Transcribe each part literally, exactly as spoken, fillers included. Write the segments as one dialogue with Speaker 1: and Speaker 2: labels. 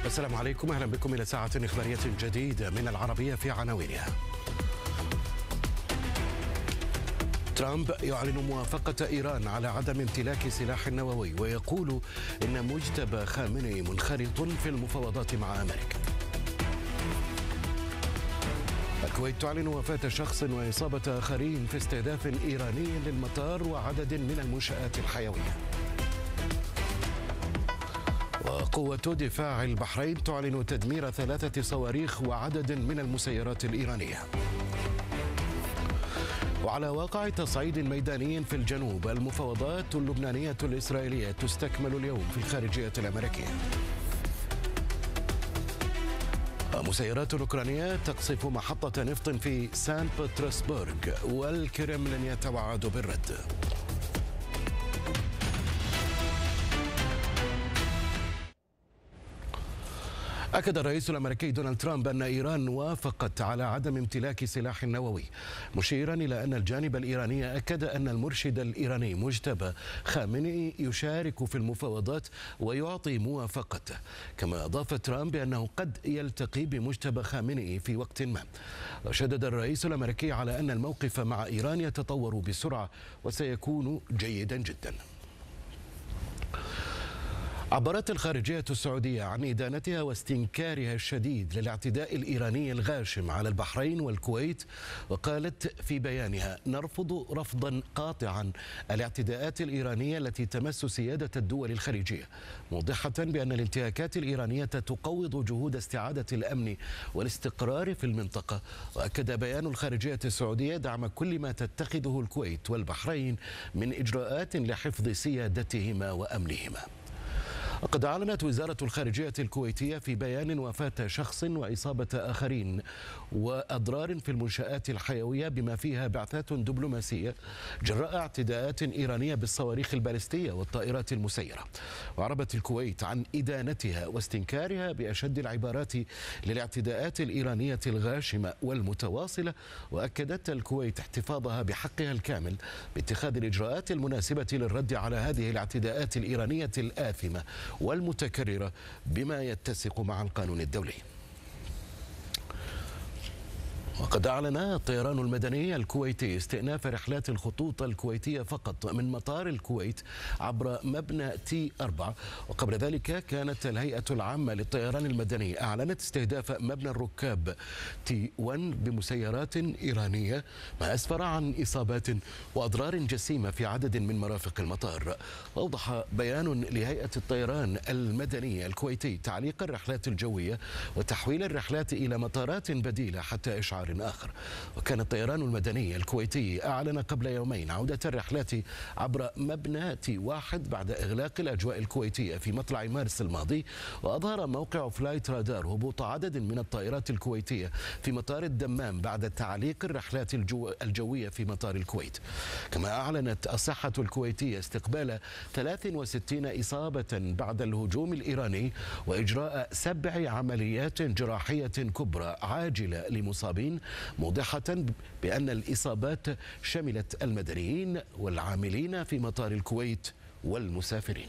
Speaker 1: السلام عليكم، أهلا بكم إلى ساعة إخبارية جديدة من العربية في عناوينها. ترامب يعلن موافقة إيران على عدم امتلاك سلاح نووي، ويقول إن مجتبى خامنئي منخرط في المفاوضات مع أمريكا. الكويت تعلن وفاة شخص وإصابة آخرين في استهداف إيراني للمطار وعدد من المنشآت الحيوية. وقوة دفاع البحرين تعلن تدمير ثلاثة صواريخ وعدد من المسيرات الإيرانية. وعلى واقع تصعيد ميداني في الجنوب، المفاوضات اللبنانية الإسرائيلية تستكمل اليوم في الخارجية الأمريكية. مسيرات أوكرانية تقصف محطة نفط في سان بطرسبرغ، والكرملين يتوعد بالرد. أكد الرئيس الأمريكي دونالد ترامب أن إيران وافقت على عدم امتلاك سلاح نووي، مشيرا إلى أن الجانب الإيراني أكد أن المرشد الإيراني مجتبى خامنئي يشارك في المفاوضات ويعطي موافقته. كما أضاف ترامب بأنه قد يلتقي بمجتبى خامنئي في وقت ما. وشدد الرئيس الأمريكي على أن الموقف مع إيران يتطور بسرعة وسيكون جيدا جدا. عبرت الخارجية السعودية عن إدانتها واستنكارها الشديد للاعتداء الإيراني الغاشم على البحرين والكويت، وقالت في بيانها: نرفض رفضا قاطعا الاعتداءات الإيرانية التي تمس سيادة الدول الخليجية، موضحة بأن الانتهاكات الإيرانية تقوض جهود استعادة الأمن والاستقرار في المنطقة. وأكد بيان الخارجية السعودية دعم كل ما تتخذه الكويت والبحرين من إجراءات لحفظ سيادتهما وأمنهما. وقد أعلنت وزارة الخارجية الكويتية في بيان وفاة شخص وإصابة آخرين وأضرار في المنشآت الحيوية بما فيها بعثات دبلوماسية جراء اعتداءات إيرانية بالصواريخ البالستية والطائرات المسيرة. وعربت الكويت عن إدانتها واستنكارها بأشد العبارات للاعتداءات الإيرانية الغاشمة والمتواصلة، وأكدت الكويت احتفاظها بحقها الكامل باتخاذ الإجراءات المناسبة للرد على هذه الاعتداءات الإيرانية الآثمة والمتكررة بما يتسق مع القانون الدولي. وقد أعلن الطيران المدني الكويتي استئناف رحلات الخطوط الكويتية فقط من مطار الكويت عبر مبنى تي أربعة، وقبل ذلك كانت الهيئة العامة للطيران المدني أعلنت استهداف مبنى الركاب تي واحد بمسيرات إيرانية، ما أسفر عن إصابات وأضرار جسيمة في عدد من مرافق المطار. وأوضح بيان لهيئة الطيران المدني الكويتي تعليق الرحلات الجوية وتحويل الرحلات إلى مطارات بديلة حتى إشعار آخر. وكان الطيران المدني الكويتي أعلن قبل يومين عودة الرحلات عبر مبنى تي واحد بعد إغلاق الأجواء الكويتية في مطلع مارس الماضي. وأظهر موقع فلايت رادار هبوط عدد من الطائرات الكويتية في مطار الدمام بعد تعليق الرحلات الجو الجوية في مطار الكويت. كما أعلنت الصحة الكويتية استقبال ثلاث وستين إصابة بعد الهجوم الإيراني وإجراء سبع عمليات جراحية كبرى عاجلة لمصابين، موضحة بأن الإصابات شملت المدنيين والعاملين في مطار الكويت والمسافرين.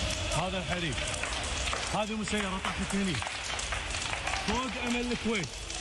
Speaker 2: هذا الحريق، هذه مسيرة طاحت هني فوق أمل الكويت.